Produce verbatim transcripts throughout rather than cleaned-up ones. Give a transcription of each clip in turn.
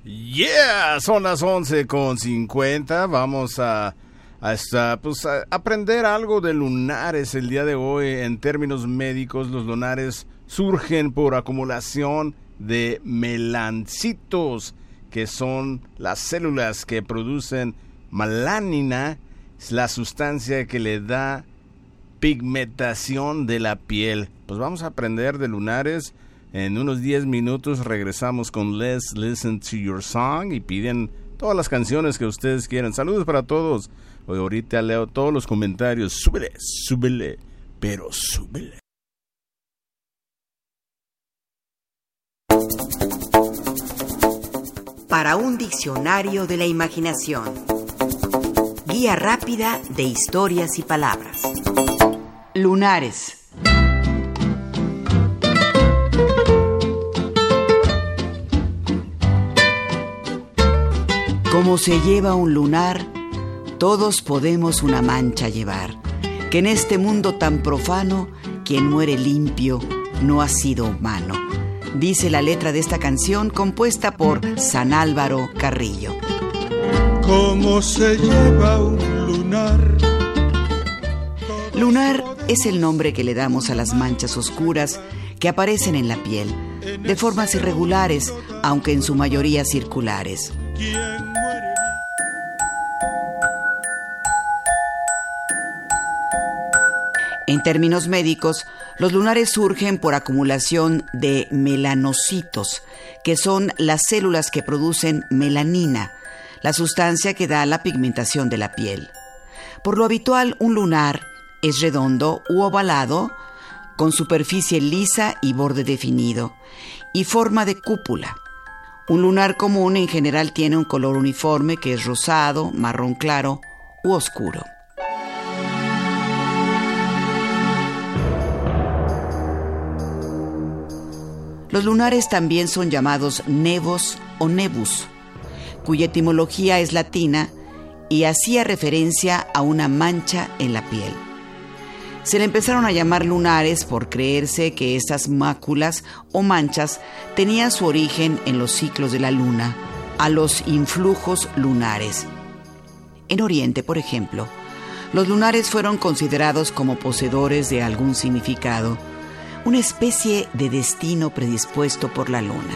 Yeah, son las once con cincuenta. Vamos a, a, esta, pues a aprender algo de lunares el día de hoy. En términos médicos, los lunares surgen por acumulación de melancitos, que son las células que producen melanina, la sustancia que le da pigmentación de la piel. Pues vamos a aprender de lunares. En unos diez minutos regresamos con Let's Listen to Your Song y piden todas las canciones que ustedes quieran. Saludos para todos. Hoy ahorita leo todos los comentarios. Súbele, súbele, pero súbele. Para un diccionario de la imaginación. Guía rápida de historias y palabras. Lunares. Como se lleva un lunar, todos podemos una mancha llevar, que en este mundo tan profano, quien muere limpio no ha sido humano. Dice la letra de esta canción compuesta por San Álvaro Carrillo. ¿Cómo se lleva un lunar? Lunar es el nombre que le damos a las manchas oscuras que aparecen en la piel, de formas irregulares, aunque en su mayoría circulares. En términos médicos, los lunares surgen por acumulación de melanocitos, que son las células que producen melanina, la sustancia que da la pigmentación de la piel. Por lo habitual, un lunar es redondo u ovalado, con superficie lisa y borde definido, y forma de cúpula. Un lunar común en general tiene un color uniforme que es rosado, marrón claro u oscuro. Los lunares también son llamados nevos o nebus, cuya etimología es latina y hacía referencia a una mancha en la piel. Se le empezaron a llamar lunares por creerse que estas máculas o manchas tenían su origen en los ciclos de la luna, a los influjos lunares. En Oriente, por ejemplo, los lunares fueron considerados como poseedores de algún significado, una especie de destino predispuesto por la luna.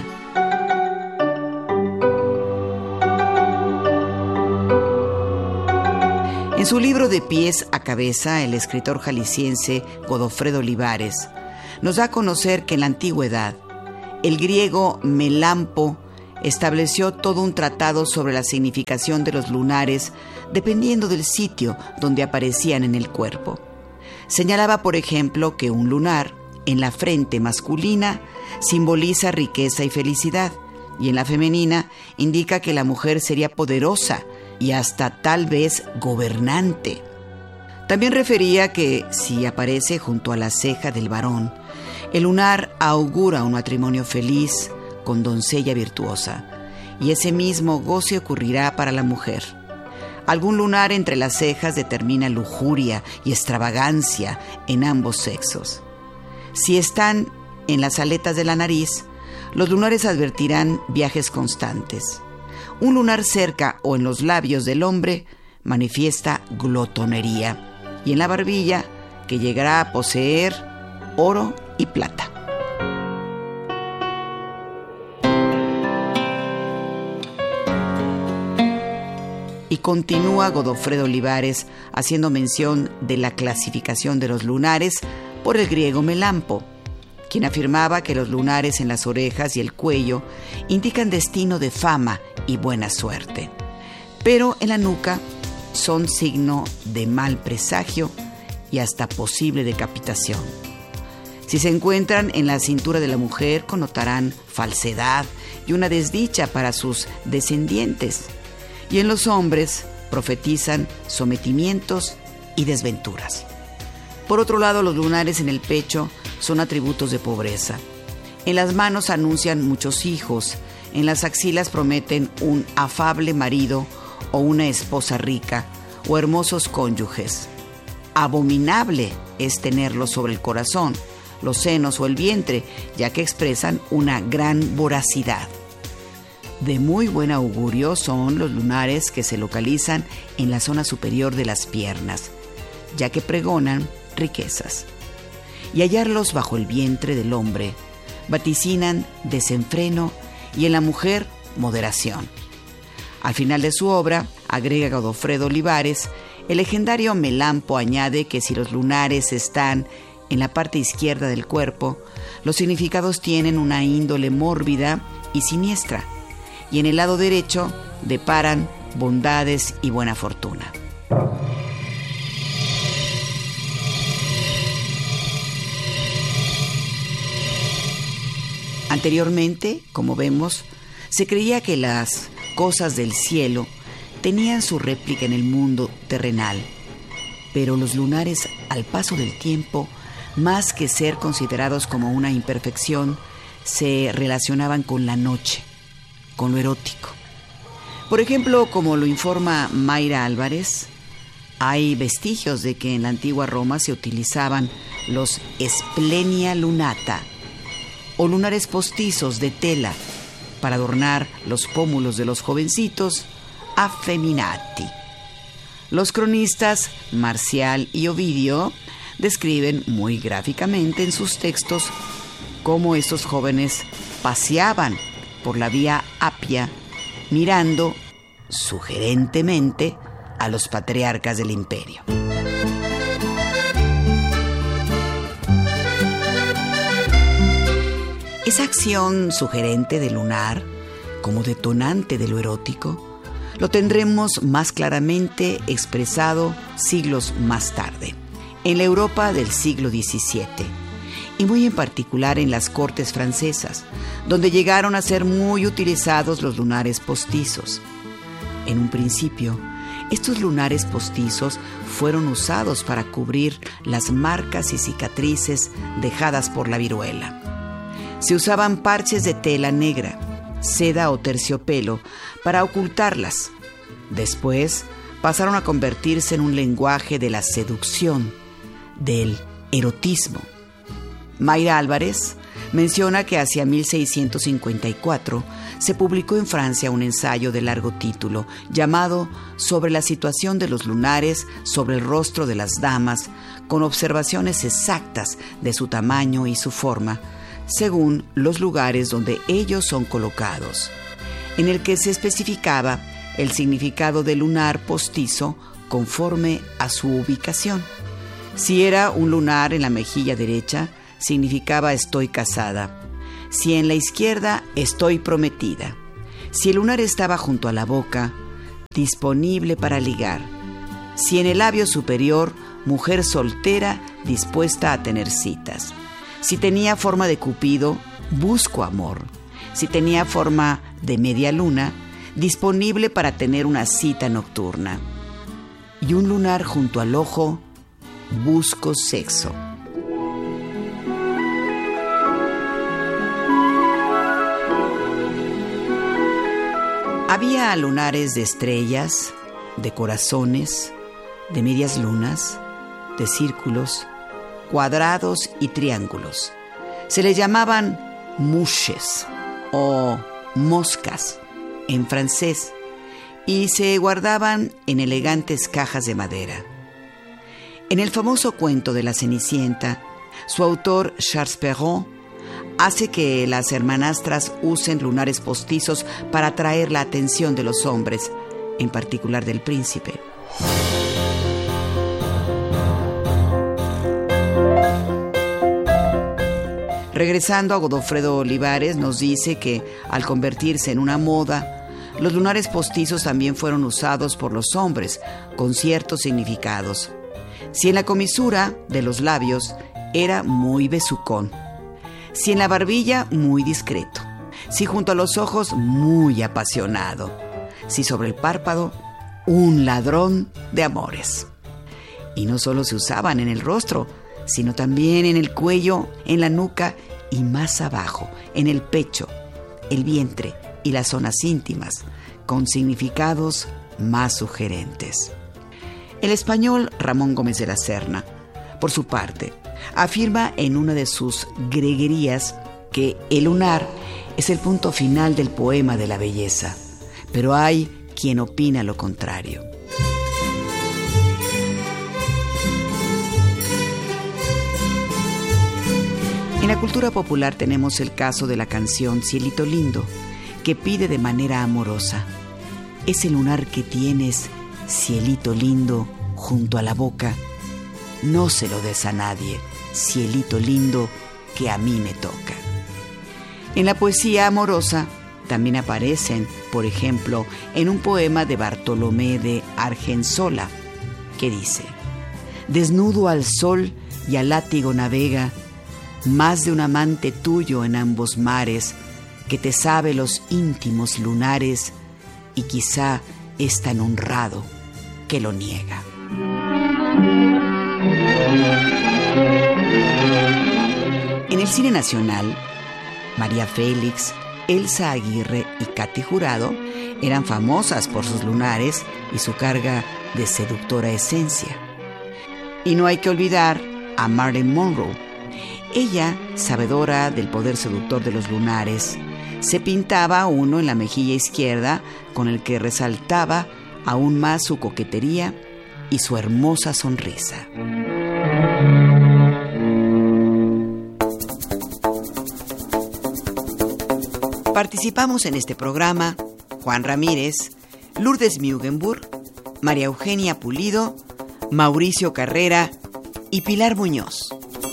En su libro De pies a cabeza, el escritor jalisciense Godofredo Olivares nos da a conocer que en la antigüedad, el griego Melampo estableció todo un tratado sobre la significación de los lunares dependiendo del sitio donde aparecían en el cuerpo. Señalaba, por ejemplo, que un lunar en la frente masculina simboliza riqueza y felicidad, y en la femenina indica que la mujer sería poderosa y hasta tal vez gobernante. También refería que si aparece junto a la ceja del varón, el lunar augura un matrimonio feliz con doncella virtuosa, y ese mismo goce ocurrirá para la mujer. Algún lunar entre las cejas determina lujuria y extravagancia en ambos sexos. Si están en las aletas de la nariz, los lunares advertirán viajes constantes. Un lunar cerca o en los labios del hombre manifiesta glotonería, y en la barbilla que llegará a poseer oro y plata. Y continúa Godofredo Olivares haciendo mención de la clasificación de los lunares por el griego Melampo, quien afirmaba que los lunares en las orejas y el cuello indican destino de fama y buena suerte, pero en la nuca son signo de mal presagio y hasta posible decapitación. Si se encuentran en la cintura de la mujer, connotarán falsedad y una desdicha para sus descendientes, y en los hombres profetizan sometimientos y desventuras. Por otro lado, los lunares en el pecho son atributos de pobreza. En las manos anuncian muchos hijos, en las axilas prometen un afable marido o una esposa rica o hermosos cónyuges. Abominable es tenerlos sobre el corazón, los senos o el vientre, ya que expresan una gran voracidad. De muy buen augurio son los lunares que se localizan en la zona superior de las piernas, ya que pregonan riquezas. Y hallarlos bajo el vientre del hombre vaticinan desenfreno y en la mujer moderación. Al final de su obra, agrega Godofredo Olivares, el legendario Melampo añade que si los lunares están en la parte izquierda del cuerpo, los significados tienen una índole mórbida y siniestra, y en el lado derecho deparan bondades y buena fortuna. Anteriormente, como vemos, se creía que las cosas del cielo tenían su réplica en el mundo terrenal, pero los lunares, al paso del tiempo, más que ser considerados como una imperfección, se relacionaban con la noche, con lo erótico. Por ejemplo, como lo informa Mayra Álvarez, hay vestigios de que en la antigua Roma se utilizaban los splenia lunata, o lunares postizos de tela, para adornar los pómulos de los jovencitos afeminati. Los cronistas Marcial y Ovidio describen muy gráficamente en sus textos cómo estos jóvenes paseaban por la vía Apia mirando sugerentemente a los patriarcas del imperio. Esa acción sugerente del lunar, como detonante de lo erótico, lo tendremos más claramente expresado siglos más tarde, en la Europa del siglo diecisiete, y muy en particular en las cortes francesas, donde llegaron a ser muy utilizados los lunares postizos. En un principio, estos lunares postizos fueron usados para cubrir las marcas y cicatrices dejadas por la viruela. Se usaban parches de tela negra, seda o terciopelo para ocultarlas. Después pasaron a convertirse en un lenguaje de la seducción, del erotismo. Mayra Álvarez menciona que hacia mil seiscientos cincuenta y cuatro se publicó en Francia un ensayo de largo título llamado Sobre la situación de los lunares sobre el rostro de las damas, con observaciones exactas de su tamaño y su forma, según los lugares donde ellos son colocados, en el que se especificaba el significado del lunar postizo conforme a su ubicación. Si era un lunar en la mejilla derecha, significaba estoy casada. Si en la izquierda, estoy prometida. Si el lunar estaba junto a la boca, disponible para ligar. Si en el labio superior, mujer soltera dispuesta a tener citas. Si tenía forma de Cupido, busco amor. Si tenía forma de media luna, disponible para tener una cita nocturna. Y un lunar junto al ojo, busco sexo. Había lunares de estrellas, de corazones, de medias lunas, de círculos, cuadrados y triángulos. Se les llamaban mouches o moscas en francés y se guardaban en elegantes cajas de madera. En el famoso cuento de la Cenicienta, su autor Charles Perrault hace que las hermanastras usen lunares postizos para atraer la atención de los hombres, en particular del príncipe. Regresando a Godofredo Olivares, nos dice que al convertirse en una moda, los lunares postizos también fueron usados por los hombres con ciertos significados. Si en la comisura de los labios era muy besucón, si en la barbilla muy discreto, si junto a los ojos muy apasionado, si sobre el párpado un ladrón de amores. Y no solo se usaban en el rostro, sino también en el cuello, en la nuca y más abajo, en el pecho, el vientre y las zonas íntimas, con significados más sugerentes. El español Ramón Gómez de la Serna, por su parte, afirma en una de sus greguerías que el lunar es el punto final del poema de la belleza, pero hay quien opina lo contrario. En la cultura popular tenemos el caso de la canción Cielito Lindo, que pide de manera amorosa: ese lunar que tienes, cielito lindo, junto a la boca, no se lo des a nadie, cielito lindo, que a mí me toca. En la poesía amorosa también aparecen, por ejemplo, en un poema de Bartolomé de Argensola, que dice: desnudo al sol y al látigo navega, más de un amante tuyo en ambos mares, que te sabe los íntimos lunares, y quizá es tan honrado que lo niega. En el cine nacional, María Félix, Elsa Aguirre y Katy Jurado eran famosas por sus lunares y su carga de seductora esencia. Y no hay que olvidar a Marilyn Monroe. Ella, sabedora del poder seductor de los lunares, se pintaba uno en la mejilla izquierda con el que resaltaba aún más su coquetería y su hermosa sonrisa. Participamos en este programa Juan Ramírez, Lourdes Mugenburg, María Eugenia Pulido, Mauricio Carrera y Pilar Muñoz.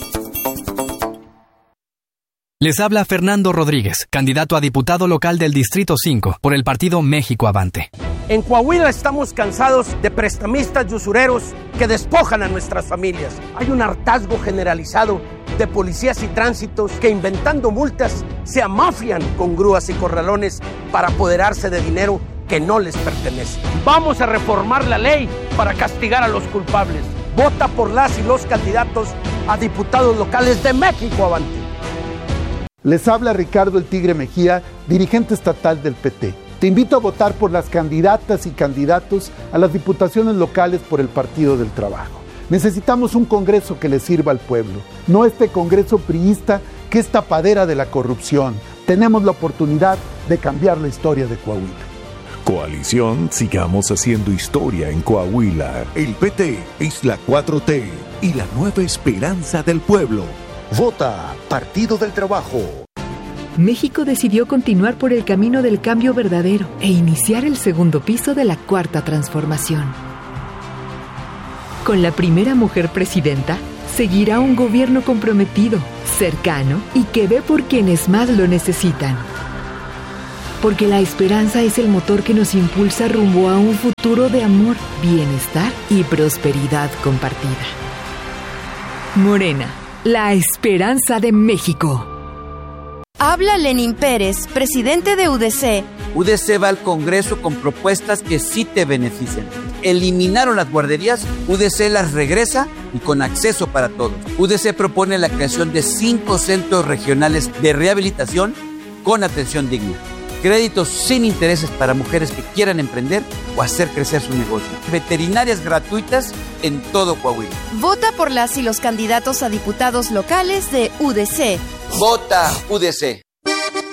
Les habla Fernando Rodríguez, candidato a diputado local del Distrito cinco por el partido México Avante. En Coahuila estamos cansados de prestamistas y usureros que despojan a nuestras familias. Hay un hartazgo generalizado de policías y tránsitos que, inventando multas, se amafian con grúas y corralones para apoderarse de dinero que no les pertenece. Vamos a reformar la ley para castigar a los culpables. Vota por las y los candidatos a diputados locales de México Avante. Les habla Ricardo el Tigre Mejía, dirigente estatal del P T. Te invito a votar por las candidatas y candidatos a las diputaciones locales por el Partido del Trabajo. Necesitamos un Congreso que le sirva al pueblo, no este Congreso priista que es tapadera de la corrupción. Tenemos la oportunidad de cambiar la historia de Coahuila. Coalición Sigamos Haciendo Historia en Coahuila. El P T es la cuatro T y la nueva esperanza del pueblo. Vota Partido del Trabajo. México decidió continuar por el camino del cambio verdadero e iniciar el segundo piso de la Cuarta Transformación. Con la primera mujer presidenta, seguirá un gobierno comprometido, cercano y que ve por quienes más lo necesitan. Porque la esperanza es el motor que nos impulsa rumbo a un futuro de amor, bienestar y prosperidad compartida. Morena, la esperanza de México. Habla Lenín Pérez, presidente de U D C. U D C va al Congreso con propuestas que sí te benefician. Eliminaron las guarderías, U D C las regresa y con acceso para todos. U D C propone la creación de cinco centros regionales de rehabilitación con atención digna. Créditos sin intereses para mujeres que quieran emprender o hacer crecer su negocio. Veterinarias gratuitas en todo Coahuila. Vota por las y los candidatos a diputados locales de U D C. Vota U D C.